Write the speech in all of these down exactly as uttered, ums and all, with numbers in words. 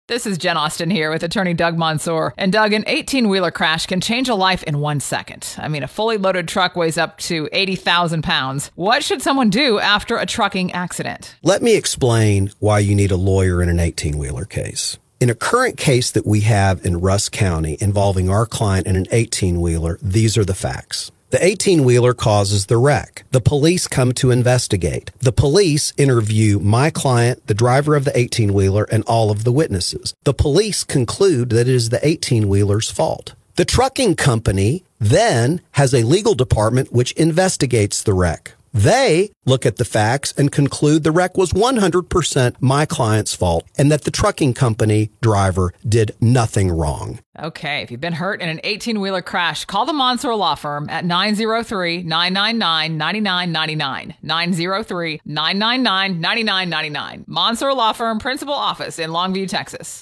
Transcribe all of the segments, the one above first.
This is Jen Austen here with attorney Doug Mansour. And Doug, an eighteen-wheeler crash can change a life in one second. I mean, a fully loaded truck weighs up to eighty thousand pounds. What should someone do after a trucking accident? Let me explain why you need a lawyer in an eighteen-wheeler case. In a current case that we have in Russ County involving our client and an eighteen-wheeler, these are the facts. The eighteen-wheeler causes the wreck. The police come to investigate. The police interview my client, the driver of the eighteen-wheeler, and all of the witnesses. The police conclude that it is the eighteen-wheeler's fault. The trucking company then has a legal department which investigates the wreck. They look at the facts and conclude the wreck was one hundred percent my client's fault and that the trucking company driver did nothing wrong. Okay, if you've been hurt in an eighteen-wheeler crash, call the Mansour Law Firm at nine oh three, nine nine nine, nine nine nine nine. nine oh three, nine nine nine, nine nine nine nine. Mansour Law Firm, Principal Office in Longview, Texas.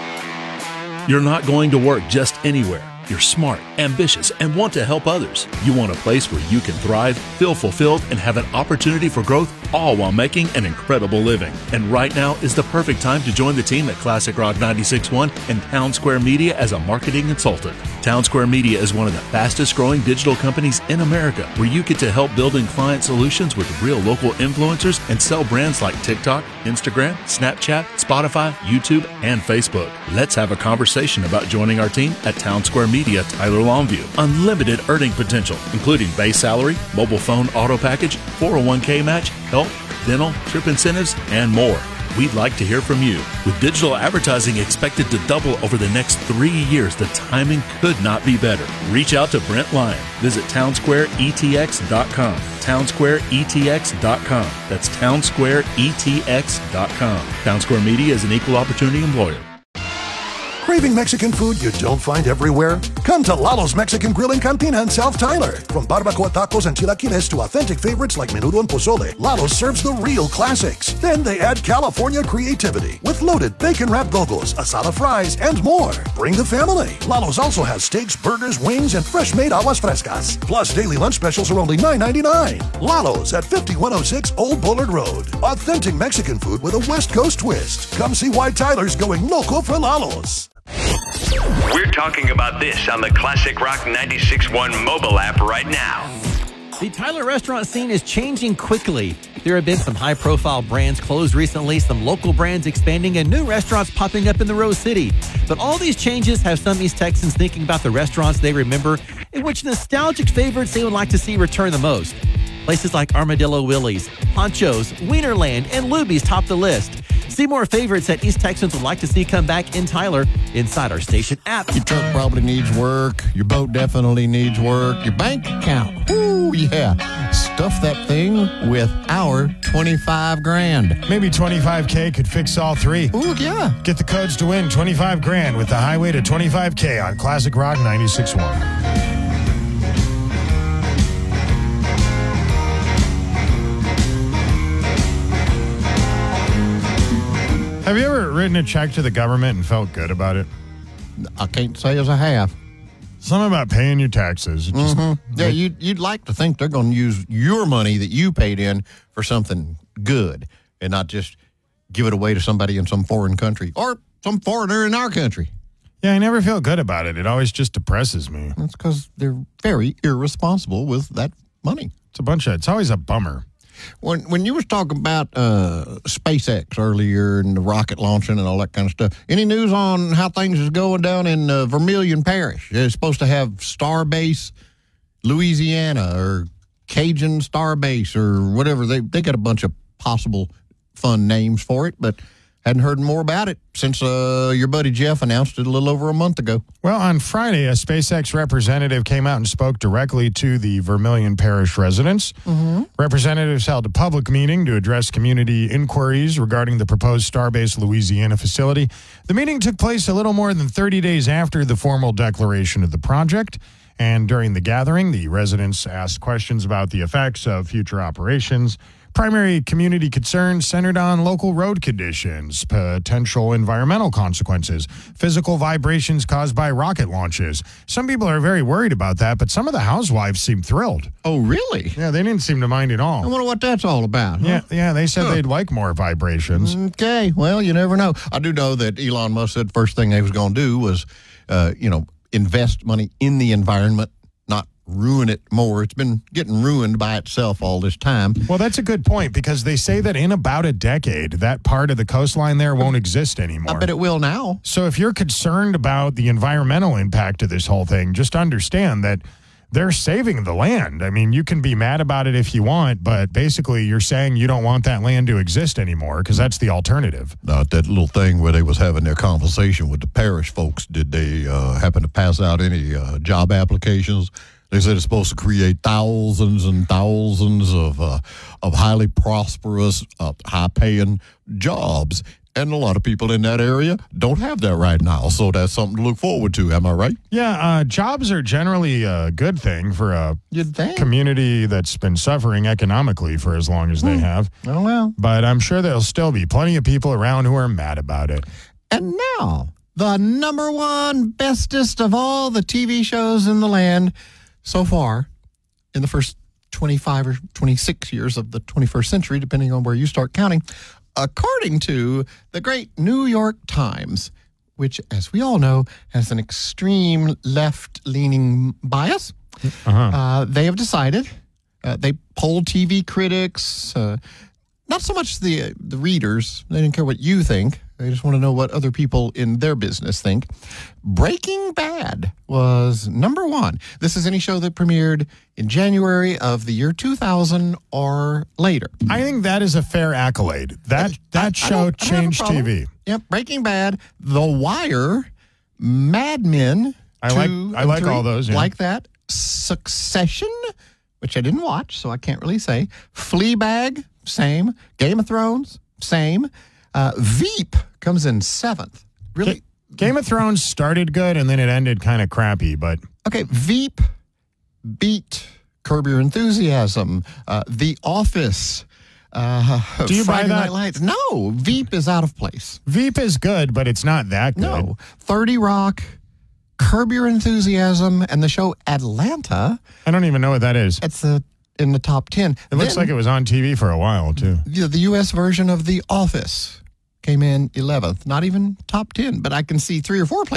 You're not going to work just anywhere. You're smart, ambitious, and want to help others. You want a place where you can thrive, feel fulfilled, and have an opportunity for growth, all while making an incredible living. And right now is the perfect time to join the team at Classic Rock ninety-six point one and Town Square Media as a marketing consultant. Town Square Media is one of the fastest growing digital companies in America, where you get to help building client solutions with real local influencers and sell brands like TikTok, Instagram, Snapchat, Spotify, YouTube, and Facebook. Let's have a conversation about joining our team at Town Square Media. Media, Tyler Longview. Unlimited earning potential, including base salary, mobile phone auto package, four oh one k match, health, dental, trip incentives, and more. We'd like to hear from you. With digital advertising expected to double over the next three years, the timing could not be better. Reach out to Brent Lyon. Visit town square e t x dot com. town square e t x dot com. That's town square e t x dot com. Town Square Media is an equal opportunity employer. Craving Mexican food you don't find everywhere? Come to Lalo's Mexican Grill and Cantina in South Tyler. From barbacoa tacos and chilaquiles to authentic favorites like menudo and pozole, Lalo's serves the real classics. Then they add California creativity with loaded bacon-wrapped gogos, asada fries, and more. Bring the family. Lalo's also has steaks, burgers, wings, and fresh-made aguas frescas. Plus, daily lunch specials are only nine ninety-nine. Lalo's at fifty-one oh six Old Bullard Road. Authentic Mexican food with a West Coast twist. Come see why Tyler's going local for Lalo's. We're talking about this on the Classic Rock ninety-six point one mobile app right now. The Tyler restaurant scene is changing quickly. There have been some high-profile brands closed recently, some local brands expanding, and new restaurants popping up in the Rose City. But all these changes have some East Texans thinking about the restaurants they remember and which nostalgic favorites they would like to see return the most. Places like Armadillo Willie's, Poncho's, Wienerland, and Luby's top the list. See more favorites that East Texans would like to see come back in Tyler inside our station app. Your truck probably needs work. Your boat definitely needs work. Your bank account, ooh, yeah. Stuff that thing with our twenty-five grand. Maybe twenty-five K could fix all three. Ooh, yeah. Get the codes to win twenty-five grand with the highway to twenty-five K on Classic Rock ninety-six point one. Have you ever written a check to the government and felt good about it? I can't say as I have. Something about paying your taxes. It just, mm-hmm. Yeah, you'd, you'd like to think they're going to use your money that you paid in for something good and not just give it away to somebody in some foreign country or some foreigner in our country. Yeah, I never feel good about it. It always just depresses me. That's because they're very irresponsible with that money. It's a bunch of, it's always a bummer. When when you was talking about uh, SpaceX earlier and the rocket launching and all that kind of stuff, any news on how things is going down in uh, Vermilion Parish? It's supposed to have Starbase Louisiana or Cajun Starbase or whatever. They they got a bunch of possible fun names for it, but hadn't heard more about it since uh, your buddy Jeff announced it a little over a month ago. Well, on Friday, a SpaceX representative came out and spoke directly to the Vermilion Parish residents. Mm-hmm. Representatives held a public meeting to address community inquiries regarding the proposed Starbase Louisiana facility. The meeting took place a little more than thirty days after the formal declaration of the project. And during the gathering, the residents asked questions about the effects of future operations. Primary community concerns centered on local road conditions, potential environmental consequences, physical vibrations caused by rocket launches. Some people are very worried about that, but some of the housewives seem thrilled. Oh, really? Yeah, they didn't seem to mind at all. I wonder what that's all about. Huh? Yeah, yeah, they said Huh. they'd like more vibrations. Okay, well, you never know. I do know that Elon Musk said first thing they was going to do was, uh, you know, invest money in the environment, not ruin it more. It's been getting ruined by itself all this time. Well, that's a good point, because they say that in about a decade, that part of the coastline there won't exist anymore. I bet it will now. So if you're concerned about the environmental impact of this whole thing, just understand that they're saving the land. I mean, you can be mad about it if you want, but basically you're saying you don't want that land to exist anymore, because that's the alternative. Not that little thing where they was having their conversation with the parish folks. Did they uh, happen to pass out any uh, job applications? They said it's supposed to create thousands and thousands of uh, of highly prosperous, uh, high-paying jobs. And a lot of people in that area don't have that right now. So that's something to look forward to. Am I right? Yeah, uh, jobs are generally a good thing for a You'd think. community that's been suffering economically for as long as they have. Oh, well. But I'm sure there'll still be plenty of people around who are mad about it. And now, the number one bestest of all the T V shows in the land so far in the first twenty-five or twenty-six years of the twenty-first century, depending on where you start counting, according to the great New York Times, which, as we all know, has an extreme left-leaning bias. Uh-huh. Uh, they have decided, uh, they polled T V critics, uh, not so much the the readers. They didn't care what you think. They just want to know what other people in their business think. Breaking Bad was number one. This is any show that premiered in January of the year two thousand or later. I think that is a fair accolade. That that I- I show don't- I don't have a changed T problem. V. Yep, Breaking Bad, The Wire, Mad Men. I like- two I and like three, all those, yeah. Like that. Succession, which I didn't watch, so I can't really say. Fleabag, same. Game of Thrones, same. Uh, Veep comes in seventh. Really? Ga- Game of Thrones started good and then it ended kind of crappy, but Okay, Veep beat Curb Your Enthusiasm, uh, The Office. Uh, Do you buy Friday that? Night Lights. No, Veep is out of place. Veep is good, but it's not that good. No, thirty Rock, Curb Your Enthusiasm, and the show Atlanta. I don't even know what that is. It's the in the top ten. It looks like it was on T V for a while, too. the, the U S version of The Office came in eleventh. Not even top ten, but I can see three or four places.